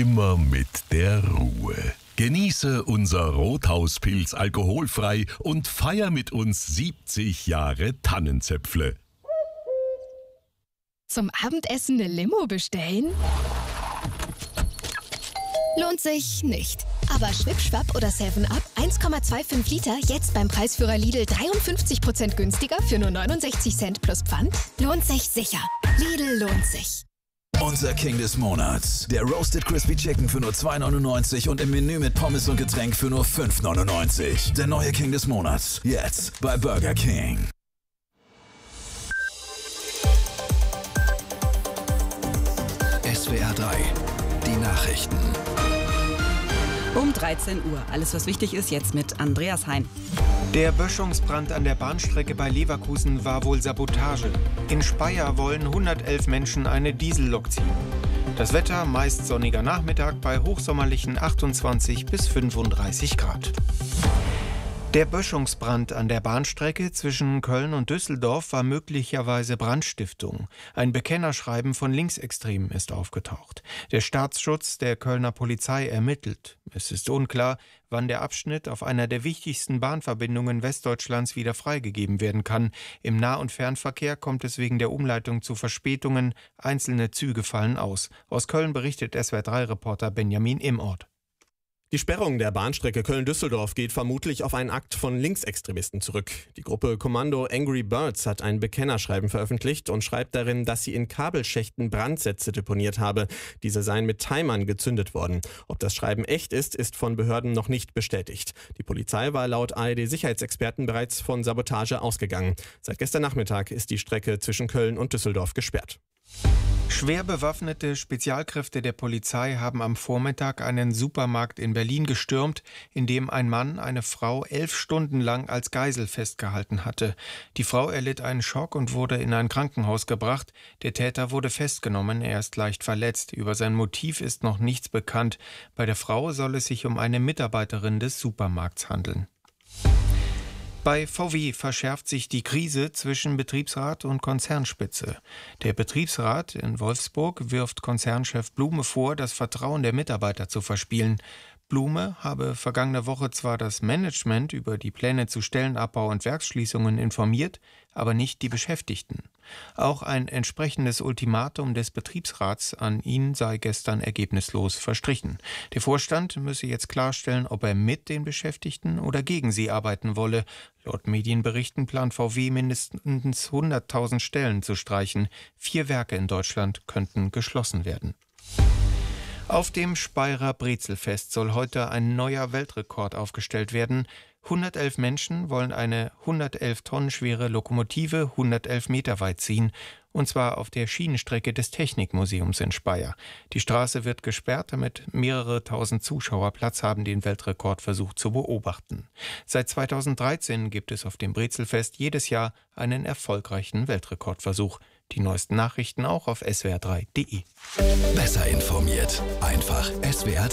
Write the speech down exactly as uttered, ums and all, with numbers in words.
immer mit der Ruhe. Genieße unser Rothauspilz alkoholfrei und feier mit uns siebzig Jahre Tannenzäpfle. Zum Abendessen eine Limo bestellen? Lohnt sich nicht. Aber Schwipp-Schwapp oder seven up, eins Komma fünfundzwanzig Liter, jetzt beim Preisführer Lidl dreiundfünfzig Prozent günstiger für nur neunundsechzig Cent plus Pfand? Lohnt sich sicher. Lidl lohnt sich. Unser King des Monats. Der Roasted Crispy Chicken für nur zwei neunundneunzig und im Menü mit Pommes und Getränk für nur fünf neunundneunzig. Der neue King des Monats. Jetzt bei Burger King. S W R drei. Die Nachrichten. Um dreizehn Uhr. Alles, was wichtig ist, jetzt mit Andreas Hein. Der Böschungsbrand an der Bahnstrecke bei Leverkusen war wohl Sabotage. In Speyer wollen hundertelf Menschen eine Diesellok ziehen. Das Wetter meist sonniger Nachmittag bei hochsommerlichen achtundzwanzig bis fünfunddreißig Grad. Der Böschungsbrand an der Bahnstrecke zwischen Köln und Düsseldorf war möglicherweise Brandstiftung. Ein Bekennerschreiben von Linksextremen ist aufgetaucht. Der Staatsschutz der Kölner Polizei ermittelt. Es ist unklar, wann der Abschnitt auf einer der wichtigsten Bahnverbindungen Westdeutschlands wieder freigegeben werden kann. Im Nah- und Fernverkehr kommt es wegen der Umleitung zu Verspätungen. Einzelne Züge fallen aus. Aus Köln berichtet S W R drei Reporter Benjamin Immort. Die Sperrung der Bahnstrecke Köln-Düsseldorf geht vermutlich auf einen Akt von Linksextremisten zurück. Die Gruppe Kommando Angry Birds hat ein Bekennerschreiben veröffentlicht und schreibt darin, dass sie in Kabelschächten Brandsätze deponiert habe. Diese seien mit Timern gezündet worden. Ob das Schreiben echt ist, ist von Behörden noch nicht bestätigt. Die Polizei war laut A R D-Sicherheitsexperten bereits von Sabotage ausgegangen. Seit gestern Nachmittag ist die Strecke zwischen Köln und Düsseldorf gesperrt. Schwer bewaffnete Spezialkräfte der Polizei haben am Vormittag einen Supermarkt in Berlin gestürmt, in dem ein Mann eine Frau elf Stunden lang als Geisel festgehalten hatte. Die Frau erlitt einen Schock und wurde in ein Krankenhaus gebracht. Der Täter wurde festgenommen, er ist leicht verletzt. Über sein Motiv ist noch nichts bekannt. Bei der Frau soll es sich um eine Mitarbeiterin des Supermarkts handeln. Bei V W verschärft sich die Krise zwischen Betriebsrat und Konzernspitze. Der Betriebsrat in Wolfsburg wirft Konzernchef Blume vor, das Vertrauen der Mitarbeiter zu verspielen. Blume habe vergangene Woche zwar das Management über die Pläne zu Stellenabbau und Werksschließungen informiert, aber nicht die Beschäftigten. Auch ein entsprechendes Ultimatum des Betriebsrats an ihn sei gestern ergebnislos verstrichen. Der Vorstand müsse jetzt klarstellen, ob er mit den Beschäftigten oder gegen sie arbeiten wolle. Laut Medienberichten plant V W mindestens hunderttausend Stellen zu streichen. Vier Werke in Deutschland könnten geschlossen werden. Auf dem Speyerer Brezelfest soll heute ein neuer Weltrekord aufgestellt werden. hundertelf Menschen wollen eine hundertelf Tonnen schwere Lokomotive hundertelf Meter weit ziehen, und zwar auf der Schienenstrecke des Technikmuseums in Speyer. Die Straße wird gesperrt, damit mehrere tausend Zuschauer Platz haben, den Weltrekordversuch zu beobachten. Seit zweitausenddreizehn gibt es auf dem Brezelfest jedes Jahr einen erfolgreichen Weltrekordversuch. Die neuesten Nachrichten auch auf S W R drei Punkt de. Besser informiert. Einfach S W R drei.